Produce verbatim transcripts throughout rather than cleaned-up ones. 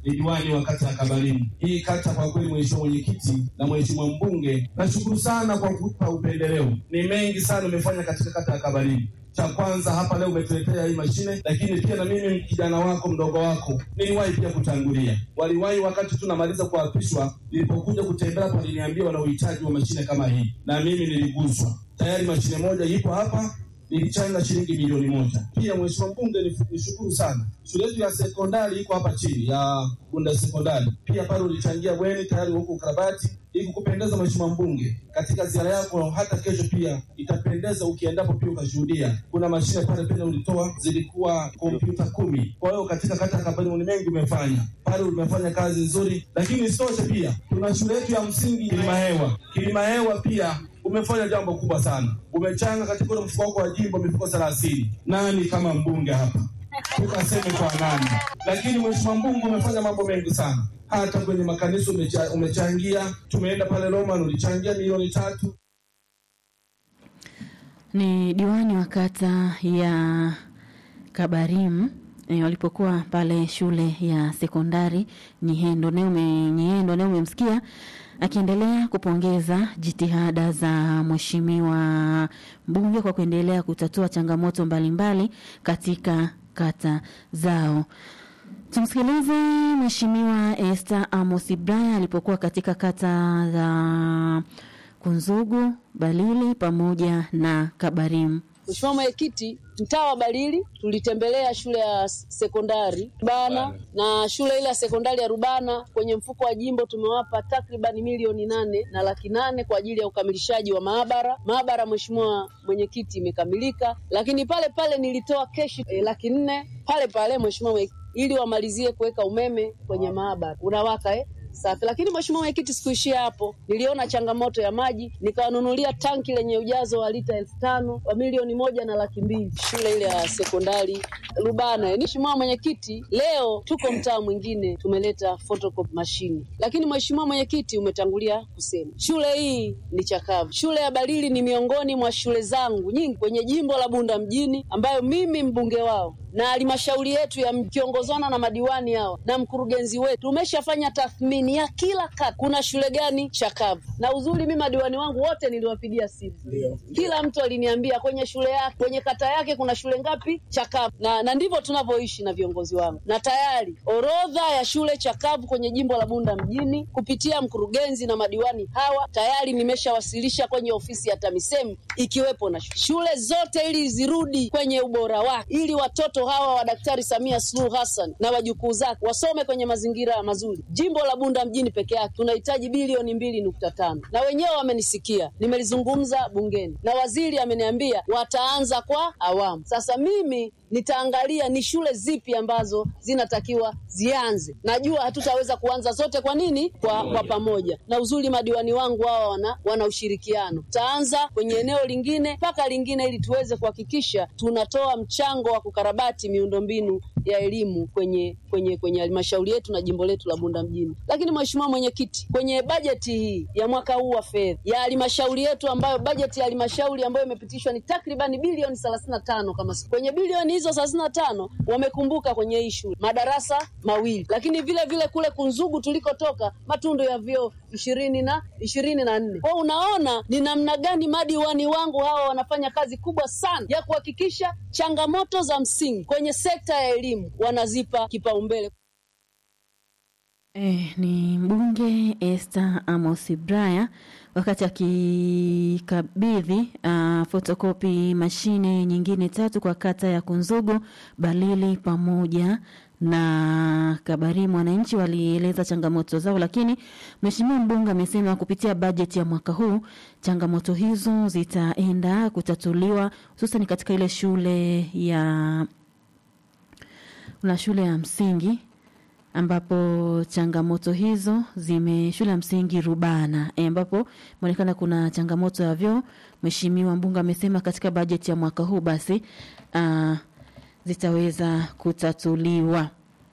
ni diwani wa kata ya Kabarimu. Hii kata kwa kweli, mheshimiwa mwenyekiti na mheshimiwa mbunge, nashukuru sana kwa kupa upendeleo. Ni mengi sana umefanya katika kata ya Kabarimu. Cha kwanza hapa leo umetuletea hii mashine, lakini pia na mimi kijana wako mdogo wako niliwahi pia kutangulia. Waliwahi wakati tunamaliza kuapishwa, nilipokuja kutembea hapa niliambiwa wana uhitaji wa mashine kama hii, na mimi niliguswa. Tayari mashine moja ipo hapa, nilichanga shilingi milioni moja. Pia mheshimiwa mbunge, nishukuru sana. Shule yetu ya sekondari iko hapa chini ya Bunda Sekondari. Pia pale ulichangia bweni, tayari huko ukarabati. Ili kupendeza mheshimiwa mbunge, katika ziara yako hata kesho pia itapendeza ukiendapo pia ukashuhudia. Kuna mashine pale pale ulitoa, zilikuwa kompyuta kumi. Kwa hiyo katika kata ya Kabarimu ni mengi umefanya. Pale umefanya kazi nzuri, lakini isitoshe pia tuna shule yetu ya msingi Kilima Hewa. Kilima Hewa pia umefanya jambo kubwa sana. Umechanga katika ule mfuko wako wa jimbo mifuko thelathini. Nani kama mbunge hapa? Tukaseme kwa nani? Lakini mheshimiwa mbunge umefanya mambo mengi sana. Hata kwenye makanisa umecha, umechangia. Tumeenda pale Roma ulichangia milioni tatu. Ni diwani wa kata ya Kabarimu e, walipokuwa pale shule ya sekondari Nyihendo. Leo Nyihendo leo umemsikia akiendelea kupongeza jitihada za mheshimiwa mbunge kwa kuendelea kutatua changamoto mbalimbali katika kata zao. Tumsikilize mheshimiwa Esther Amos Ibrahim alipokuwa katika kata za Kunzugu, Balili pamoja na Kabarimu. Mheshimiwa mwenyekiti, mtaa wa Balili tulitembelea shule ya sekondari Rubana na shule ile ya sekondari ya Rubana. Kwenye mfuko wa jimbo tumewapa takriban milioni nane na laki nane kwa ajili ya ukamilishaji wa maabara. Maabara mheshimiwa mwenyekiti imekamilika, lakini pale pale nilitoa keshi e, laki nne pale pale mheshimiwa mwenyekiti ili wamalizie kuweka umeme kwenye maabara. Unawaka eh? Safi. Lakini mheshimiwa mwenyekiti, sikuishia hapo. Niliona changamoto ya maji, nikawanunulia tanki lenye ujazo wa lita elfu tano wa milioni moja na laki mbili shule ile ya sekondari Rubana. Mheshimiwa mwenyekiti, leo tuko mtaa mwingine tumeleta photocopy machine. Lakini mheshimiwa mwenyekiti, umetangulia kusema shule hii ni chakavu. Shule ya Balili ni miongoni mwa shule zangu nyingi kwenye jimbo la Bunda mjini, ambayo mimi mbunge wao na halmashauri yetu ya kiongozana na madiwani hao na mkurugenzi wetu tumeshafanya tathmini ya kila kata kuna shule gani chakavu. Na uzuri mimi madiwani wangu wote niliwapigia simu. Kila mtu aliniambia kwenye shule yake, kwenye kata yake kuna shule ngapi chakavu. Na, na ndivyo tunavyoishi na viongozi wangu. Na tayari orodha ya shule chakavu kwenye jimbo la Bunda mjini kupitia mkurugenzi na madiwani hawa tayari nimeshawasilisha kwenye ofisi ya TAMISEMI, ikiwepo na shule zote ili zirudi kwenye ubora wake, ili watoto hawa wa Daktari Samia Suluhu Hassan na wajukuu zake wasome kwenye mazingira mazuri. Jimbo la Bunda mjini peke yake tunahitaji bilioni mbili nukta tano. Na wenyewe wamenisikia. Nimelizungumza bungeni. Na waziri ameniambia wataanza kwa awamu. Sasa mimi nitaangalia ni shule zipi ambazo zinatakiwa zianze. Najua hatutaweza kuanza zote, kwa nini? Kwa, kwa pamoja. Na uzuri madiwani wangu hawa wana, wana ushirikiano. Taanza kwenye eneo lingine mpaka lingine ili tuweze kuhakikisha tunatoa mchango wa kukarabati miundombinu ya elimu kwenye kwenye kwenye halmashauri yetu na jimbo letu la Bunda mjini. Lakini mheshimiwa mwenyekiti, kwenye bajeti hii ya mwaka huu wa fedha ya halmashauri yetu, ambayo bajeti ya halmashauri ambayo imepitishwa ni takriban bilioni thelathini na tano, kama kwenye bilioni hizo thelathini na tano wamekumbuka kwenye hii shule madarasa mawili. Lakini vile vile kule Kunzugu tulikotoka matundu ya vyoo ishirini na ishirini na nne. Kwa unaona ni namna gani madiwani wangu hawa wanafanya kazi kubwa sana ya kuhakikisha changamoto za msingi kwenye sekta ya elimu wanazipa kipaumbele. Eh, ni mbunge Esther Amos Ibrahim wakati akikabidhi uh, photocopy mashine nyingine tatu kwa kata ya Kunzugu, Balili pamoja na Kabarimu. Wananchi walieleza changamoto zao, lakini mheshimiwa mbunge amesema kupitia bajeti ya mwaka huu changamoto hizo zitaenda kutatuliwa, hususan katika ile shule ya una shule ya msingi ambapo changamoto hizo zime shule ya msingi Rubana e, ambapo inaonekana kuna changamoto ya vyoo. Mheshimiwa mbunge amesema katika bajeti ya mwaka huu basi uh, zitaweza kutatuliwa.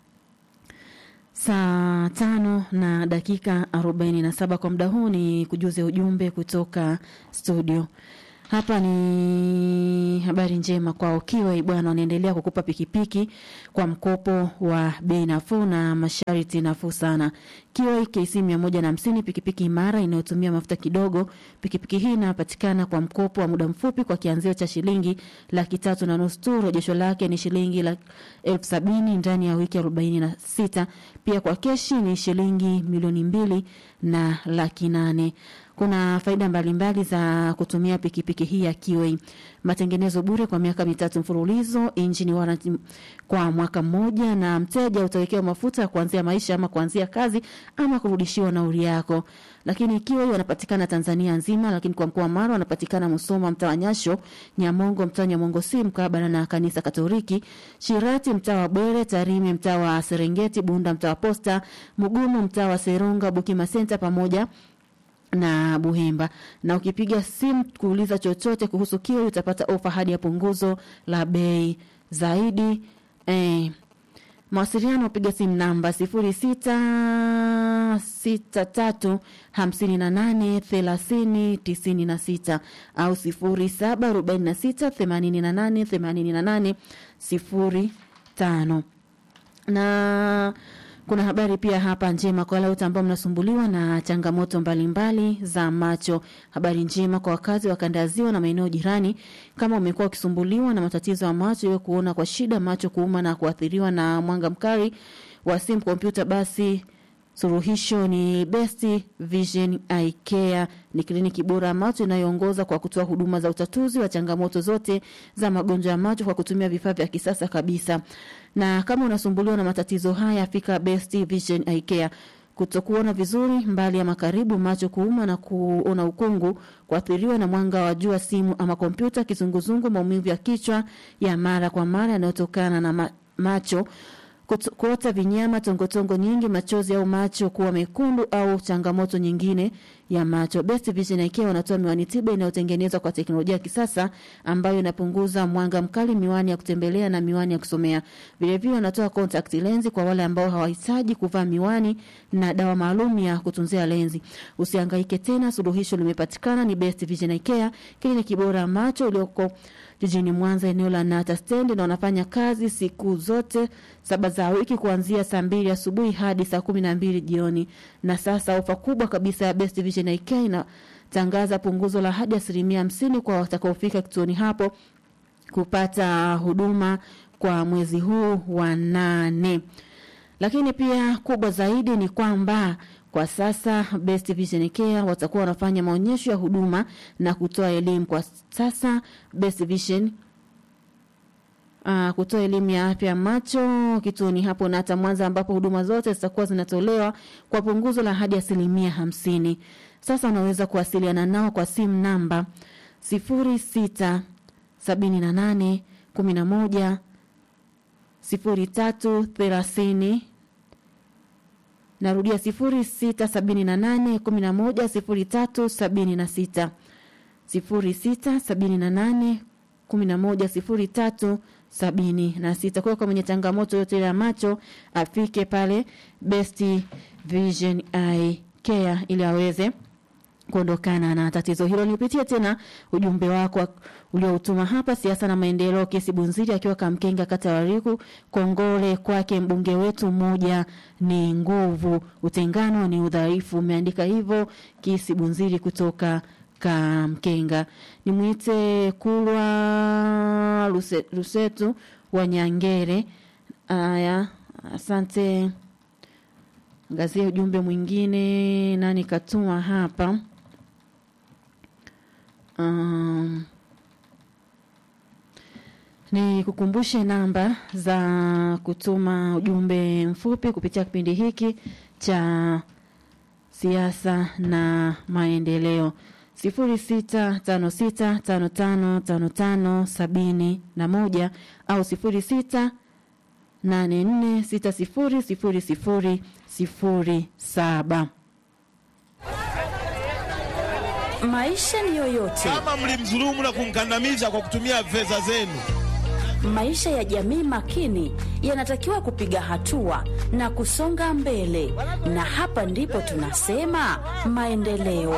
Saa tano na dakika arobaini na saba kwa muda huu ni kujuze ujumbe kutoka studio. Hapa ni habari njema kwa Kiway bwana, wanaendelea kukupa pikipiki kwa mkopo wa bei nafuu na masharti nafuu sana. Kiway K C mia moja na hamsini, pikipiki imara inayotumia mafuta kidogo. Pikipiki hii inapatikana kwa mkopo wa muda mfupi kwa kianzio cha shilingi laki tatu na nusu tu. Rejesho lake ni shilingi la elfu sabini ndani ya wiki arobaini na sita. Pia kwa keshi ni shilingi milioni mbili na laki nane. Kuna faida mbalimbali za kutumia pikipiki hii ya Kiway. Matengenezo bure kwa miaka mitatu mfululizo, engine warranty kwa mwaka mmoja, na mteja utawekewa mafuta kuanzia maisha ama kuanzia kazi ama kurudishiwa nauli yako. Lakini Kiway wanapatikana Tanzania nzima, lakini kwa mkoa wa Mara wanapatikana Musoma mtaa wa Nyasho, Nyamongo mtaa Nyamongo si mkabala na kanisa Katoliki, Shirati mtaa wa Bwere, Tarime mtaa wa Serengeti, Bunda mtaa wa Posta, Mugumu mtaa wa Seronga, Bukima Center pamoja na Buhemba. Na ukipiga simu kuuliza chochote kuhusu Kiway utapata ofa hadi ya punguzo la bei zaidi. Eh, mawasiliano piga simu namba sifuri sita sita tatu hamsini na nane thelathini tisini na sita au sifuri saba arobaini na sita themanini na nane themanini na nane sifuri tano. Na kuna habari pia hapa njema kwa wale wote ambao mnasumbuliwa na changamoto mbalimbali za macho. Habari njema kwa wakazi wa kanda ya Ziwa na maeneo jirani. Kama umekuwa ukisumbuliwa na matatizo ya macho, iwe kuona kwa shida, macho kuuma na kuathiriwa na mwanga mkali wa simu, kompyuta, basi suluhisho ni Best Vision Eye Care. Ni kliniki bora ya macho inayoongoza kwa kutoa huduma za utatuzi wa changamoto zote za magonjwa ya macho kwa kutumia vifaa vya kisasa kabisa. Na kama unasumbuliwa na matatizo haya, fika Best Vision Eye Care. Kutokuona vizuri mbali ya makaribu, macho kuuma na kuona ukungu, kuathiriwa na mwanga wa jua, simu ama kompyuta, kizunguzungu, maumivu ya kichwa ya mara kwa mara yanayotokana na ma- macho, kuota vinyama, tongotongo nyingi, machozi au macho kuwa mekundu au changamoto nyingine ya macho. Best Vision Eye Care wanatoa miwani tiba inayotengenezwa kwa teknolojia ya kisasa ambayo inapunguza mwanga mkali, miwani ya kutembelea na miwani ya kusomea. Vile vile wanatoa contact lens kwa wale ambao hawahitaji kuvaa miwani na dawa maalum ya kutunzia lenzi. Usihangaike tena, suluhisho limepatikana, ni Best Vision Eye Care, kliniki bora ya macho iliyoko jijini Mwanza eneo la Nata Stand, na wanafanya kazi siku zote saba za wiki kuanzia saa mbili asubuhi hadi saa kumi na mbili jioni. Na sasa ofa kubwa kabisa ya Best Vision Eye Care inatangaza punguzo la hadi asilimia hamsini kwa watakaofika kituoni hapo kupata huduma kwa mwezi huu wa nane. Lakini pia kubwa zaidi ni kwamba kwa sasa Best Vision Eye Care watakuwa wanafanya maonyesho ya huduma na kutoa elimu. Kwa sasa Best Vision Uh, kutoa elimu ya afya ya macho kituoni hapo na hata Mwanza, ambapo huduma zote zitakuwa zinatolewa kwa punguzo la hadi asilimia hamsini. Sasa unaweza kuwasiliana nao kwa simu namba sifuri sita sabini na nane kumi na moja sifuri tatu thelathini. Narudia sifuri sita sabini na nane kumi na moja sifuri tatu sabini na sita. sifuri sita sabini na nane kumi na moja sifuri tatu sabini na sita. Kwa kwa mwenye changamoto yote ya macho afike pale Best Vision Eye Care ili aweze kuondokana na tatizo hilo. Nipitie tena ujumbe wako ulioutuma hapa. Siasa na maendeleo, Kesi Bunziri akiwa Kamkenga kata ya Wariku. Kongole kwake mbunge wetu, moja ni nguvu, utengano ni udhaifu. Umeandika hivyo Kesi Bunziri kutoka Kamkenga. Nimuite Kulwa Luse, Lusetu wa Nyangere. Aya, asante. Ngazia ujumbe mwingine nani katuma hapa. Um, ni kukumbushe namba za kutuma ujumbe mfupi kupitia kipindi hiki cha siasa na maendeleo. Sifuri sita tano sita tano tano tano tano sabini na moja au sifuri sita nane nne sita sifuri sifuri sifuri sifuri saba. Maisha ni yoyote. Kama mlimdhulumu na kumkandamiza kwa kutumia fedha zenu, Maisha ya jamii makini yanatakiwa kupiga hatua na kusonga mbele, na hapa ndipo tunasema maendeleo.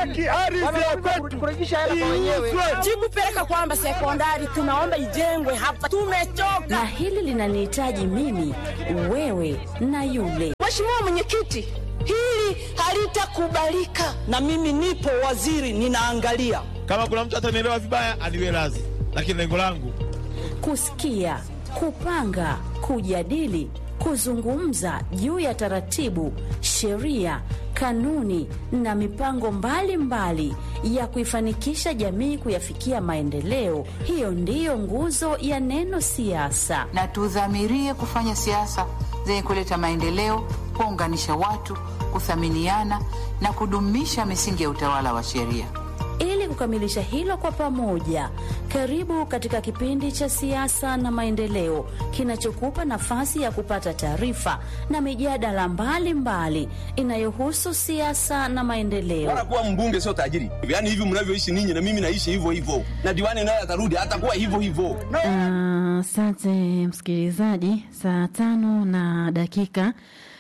Jibu peleka kwamba sekondari tunaomba ijengwe hapa, tumechoka. Na hili linanihitaji mimi, wewe na yule. Mheshimiwa Mwenyekiti, hili halitakubalika, na mimi nipo waziri ninaangalia. Kama kuna mtu atanielewa vibaya aniwe radhi, lakini lengo langu kusikia, kupanga, kujadili, kuzungumza juu ya taratibu, sheria, kanuni na mipango mbalimbali mbali ya kuifanikisha jamii kuyafikia maendeleo. Hiyo ndiyo nguzo ya neno siasa. Na tudhamirie kufanya siasa zenye kuleta maendeleo, kuunganisha watu, kuthaminiana na kudumisha misingi ya utawala wa sheria. Ili kukamilisha hilo kwa pamoja, karibu katika kipindi cha siasa na maendeleo kinachokupa nafasi ya kupata taarifa na mijadala mbalimbali inayohusu siasa na maendeleo. Bora kuwa mbunge sio tajiri. Yaani hivi mnavyoishi ninyi na mimi naishi hivyo hivyo. Na diwani naye atarudi hatakuwa hivyo hivyo. Asante uh, msikilizaji, saa tano na dakika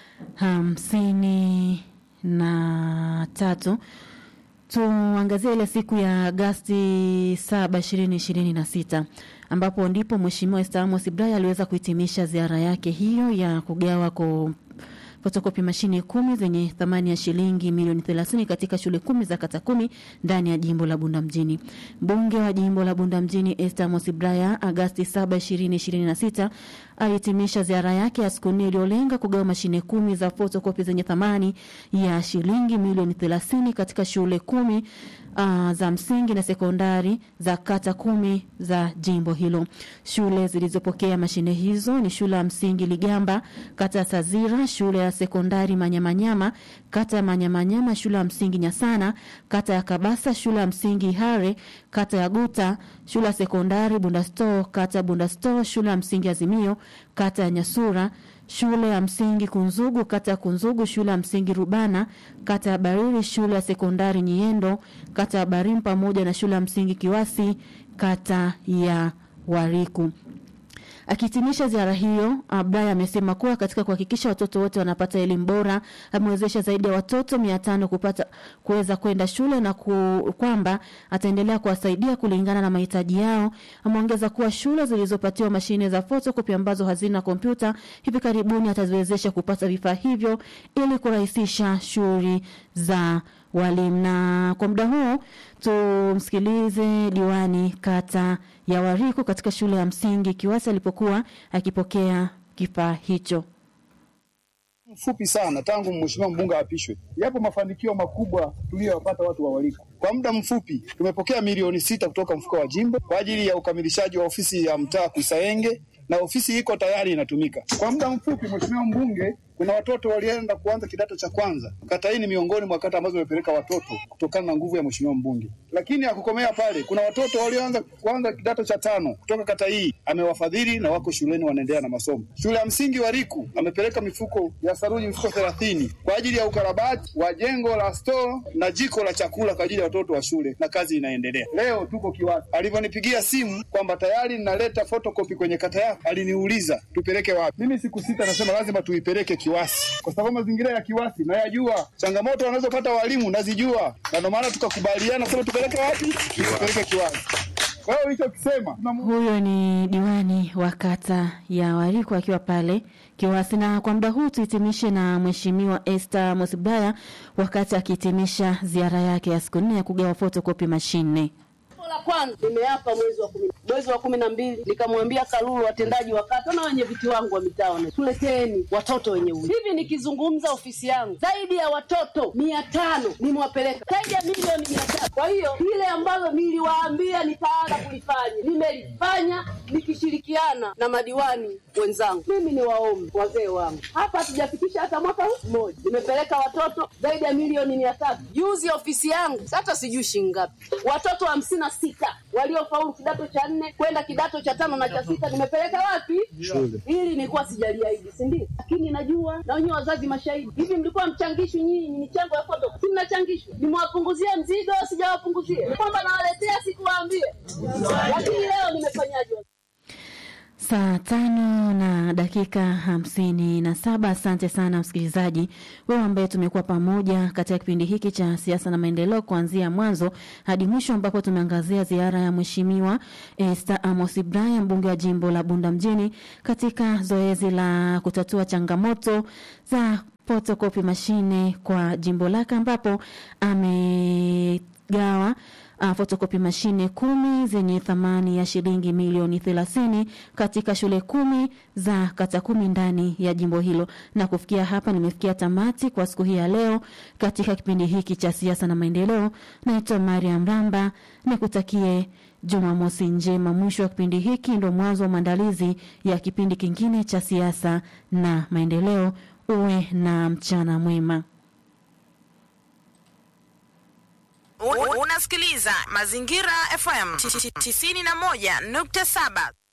hamsini na tatu. Tuangazie ile siku ya Agosti saba ishirini ishirini na sita ambapo ndipo Mheshimiwa Esther Amos Bulaya aliweza kuhitimisha ziara yake hiyo ya kugawa kwa fotokopi mashine kumi zenye thamani ya shilingi milioni thelathini katika shule kumi za kata kumi ndani ya jimbo la Bunda mjini. Mbunge wa jimbo la Bunda mjini Esther Amos Bulaya Agosti saba ishirini ishirini na sita alihitimisha ziara yake ya siku nne iliyolenga kugawa mashine kumi za fotokopi zenye thamani ya shilingi milioni thelathini katika shule kumi uh, za msingi na sekondari za kata kumi za jimbo hilo. Shule zilizopokea mashine hizo ni shule ya msingi Ligamba, kata Sazira, shule ya sekondari Manyamanyama, kata ya Manyamanyama, shule ya msingi Nyasana, kata ya Kabasa, shule ya msingi Hare, kata ya Guta, shule ya sekondari Bundasto, kata Bundasto, shule ya msingi Azimio, kata ya Nyasura, shule ya msingi Kunzugu, kata ya Kunzugu, shule ya msingi Rubana, kata ya Bariri, shule ya sekondari Nyiendo, kata ya Barim pamoja na shule ya msingi Kiwasi, kata ya Wariku. Akihitimisha ziara hiyo, Bulaya amesema kuwa katika kuhakikisha watoto wote wanapata elimu bora, amewezesha zaidi ya watoto mia tano kupata kuweza kwenda shule na ku, kwamba ataendelea kuwasaidia kulingana na mahitaji yao. Ameongeza kuwa shule zilizopatiwa mashine za photocopy ambazo hazina kompyuta hivi karibuni ataziwezesha kupata vifaa hivyo ili kurahisisha shughuli za walimu. Na kwa muda huu tumsikilize diwani kata ya Wariku katika shule ya msingi Kiwasi alipokuwa akipokea kifaa hicho. Mfupi sana tangu mheshimiwa mbunge apishwe, yapo mafanikio makubwa tuliyopata watu wa Wariku. Kwa muda mfupi tumepokea milioni sita kutoka mfuko wa jimbo kwa ajili ya ukamilishaji wa ofisi ya mtaa Kusaenge, na ofisi iko tayari inatumika. Kwa muda mfupi mheshimiwa mbunge, kuna watoto walienda kuanza kidato cha kwanza. Kata hii ni miongoni mwa kata ambazo zimepeleka watoto kutokana na nguvu ya mheshimiwa mbunge. Lakini hakukomea pale. Kuna watoto walioanza kuanza kidato cha tano kutoka kata hii amewafadhili na wako shuleni wanaendelea na masomo. Shule ya msingi Wariku amepeleka mifuko ya saruji mifuko thelathini kwa ajili ya ukarabati wa jengo la store na jiko la chakula kwa ajili ya watoto wa shule, na kazi inaendelea. Leo tuko Kiwasi. Alivyonipigia simu kwamba tayari ninaleta photocopy kwenye kata yako, aliniuliza tupeleke wapi. Mimi siku sita nasema lazima tuipeleke Kiwasi, kwa sababu mazingira ya Kiwasi na yajua, changamoto wanazopata walimu nazijua, na ndio maana tukakubaliana sasa tupeleke wapi? Tupeleke Kiwasi. Kwa hiyo hicho kisema, huyo ni diwani wa kata ya Wariku akiwa pale Kiwasi. Na kwa muda huu tuhitimishe na mheshimiwa Esther Amos Bulaya wakati akihitimisha ziara yake ya siku nne ya kugawa photocopy mashine. La kwanza nimeapa mwezi wa kumi mwezi wa kumi na mbili nikamwambia Kalulu watendaji wa kata na wenye viti wangu wa mitaa, tuleteni watoto wenye uwezo. Hivi nikizungumza ofisi yangu zaidi ya watoto mia tano nimewapeleka, zaidi ya milioni mia tatu. Kwa hiyo ile ambalo niliwaambia nitaanza kulifanya nimelifanya nikishirikiana na madiwani wenzangu. Mimi ni waombe wazee wangu, hapa hatujafikisha hata mwaka mmoja nimepeleka watoto zaidi ya milioni mia tatu. Juzi ofisi yangu hata sijui shingapi watoto hamsini na sita waliofaulu kidato cha nne kwenda kidato cha tano na cha sita nimepeleka wapi? Shule. Hili nilikuwa sijaliahidi, si ndio? Lakini najua na wenyewe wazazi mashahidi. Hivi mlikuwa mchangishwi nyinyi michango ya foto? Si mnachangishwa. Nimewapunguzia mzigo sijawapunguzia. Kwamba nawaletea sikuwaambie. Lakini leo nimefanyaje? Saa tano na dakika hamsini na saba. Asante sana msikilizaji wewe ambaye tumekuwa pamoja katika kipindi hiki cha siasa na maendeleo kuanzia mwanzo hadi mwisho, ambapo tumeangazia ziara ya Mheshimiwa Esther Amos Ibrahim, mbunge wa jimbo la Bunda mjini, katika zoezi la kutatua changamoto za photocopy mashine kwa jimbo lake, ambapo amegawa Uh, photocopy mashine kumi zenye thamani ya shilingi milioni thelathini katika shule kumi za kata kumi ndani ya jimbo hilo. Na kufikia hapa nimefikia tamati kwa siku hii ya leo katika kipindi hiki cha siasa na maendeleo. Naitwa Mariam Ramba, nikutakie Jumamosi njema. Mwisho wa kipindi hiki ndo mwanzo wa maandalizi ya kipindi kingine cha siasa na maendeleo. Uwe na mchana mwema. Unasikiliza Mazingira F M tisini na moja nukta saba.